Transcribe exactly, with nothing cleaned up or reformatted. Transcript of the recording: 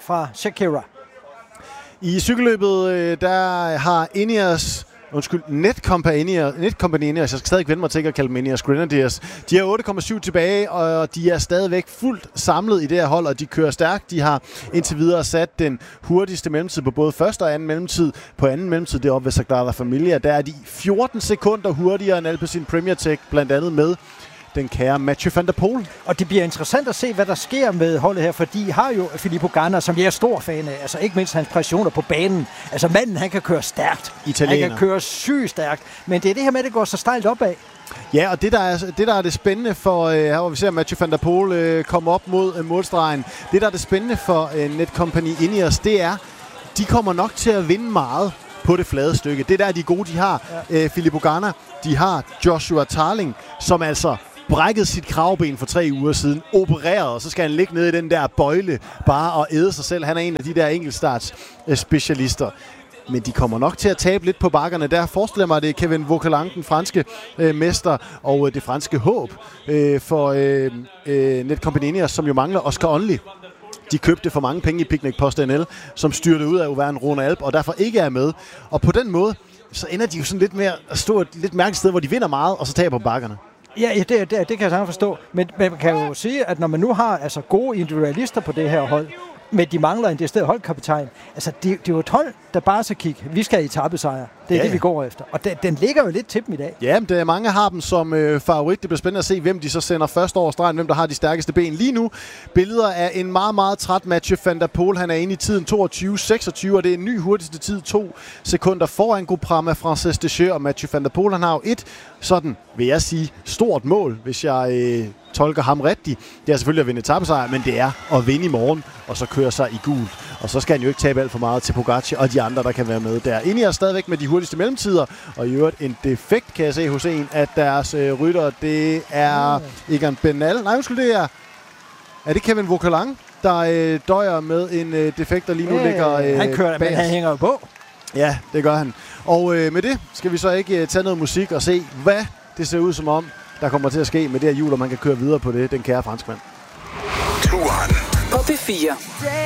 fra Shakira. I cykelløbet, øh, der har Ineos, undskyld, Netcompany Ineos, Netcompany Ineos, jeg skal stadig vende mig til at kalde dem Ineos Grenadiers. De har otte komma syv tilbage, og de er stadigvæk fuldt samlet i det her hold, og de kører stærkt. De har indtil videre sat den hurtigste mellemtid på både første og anden mellemtid. På anden mellemtid, det er oppe ved Sagrada Familia, der er de fjorten sekunder hurtigere end Alpecin Premier Tech, blandt andet med den kære Mathieu van der Poel. Og det bliver interessant at se, hvad der sker med holdet her, for de har jo Filippo Ganna, som jeg er stor fan af. Altså ikke mindst hans præstationer på banen. Altså manden, han kan køre stærkt. Italiener. Han kan køre sygt stærkt. Men det er det her med, at det går så stejlt opad. Ja, og det der er det, der er det spændende for, øh, her hvor vi ser Mathieu van der Poel øh, komme op mod øh, målstregen. Det, der er det spændende for øh, Netcompany Ineos, det er, de kommer nok til at vinde meget på det flade stykke. Det der er de gode, de har. Ja. Øh, Filippo Ganna, de har Joshua Tarling, som altså brækket sit kravben for tre uger siden, opereret, og så skal han ligge nede i den der bøjle bare og æde sig selv. Han er en af de der enkeltstarts øh, specialister. Men de kommer nok til at tabe lidt på bakkerne. Der forestiller mig, at det er Kevin Vauquelin, den franske øh, mester, og øh, det franske håb øh, for øh, øh, Netcompany Ineos, som jo mangler Oscar Onley. De købte for mange penge i Picnic Post N L, som styrte ud af Auvergne Rhône Alpes, og derfor ikke er med. Og på den måde, så ender de jo sådan lidt mere at stå et lidt mærkeligt sted, hvor de vinder meget, og så taber på bakkerne. Ja, det, det, det kan jeg sagtens forstå. Men man kan jo sige, at når man nu har altså, gode individualister på det her hold, men de mangler en decideret holdkaptajn. Altså, det, det er jo et hold, der bare skal kigge. Vi skal i etappesejr. Det er ja, det, vi går efter. Og den, den ligger jo lidt til dem i dag. Ja, det er mange har dem som øh, favorit. Det bliver spændende at se, hvem de så sender først over stregen, hvem der har de stærkeste ben. Lige nu, billeder af en meget, meget træt Mathieu van der Poel. Han er inde i tiden toogtyve seksogtyve, og det er en ny hurtigste tid, to sekunder foran Groupama Frances Deschamps. Og Mathieu van der Poel, han har jo et sådan, vil jeg sige, stort mål, hvis jeg øh, tolker ham rigtigt. Det er selvfølgelig at vinde etappesejr, men det er at vinde i morgen, og så køre sig i gult. Og så skal han jo ikke tabe alt for meget til Pogacar og de andre, der kan være med der. Inden er stadigvæk med de hurtigste mellemtider, og i øvrigt en defekt, kan jeg se hos en af deres øh, rytter. Det er Egan Bernal. Nej, undskyld, det er... Er det Kevin Vauquelin, der øh, døjer med en øh, defekt, der lige nu øh, ligger øh, Han kører, men han hænger jo på. Ja, det gør han. Og øh, med det skal vi så ikke øh, tage noget musik og se, hvad det ser ud som om, der kommer til at ske med det her hjul, og man kan køre videre på det, den kære franskmand. Turen på P fire.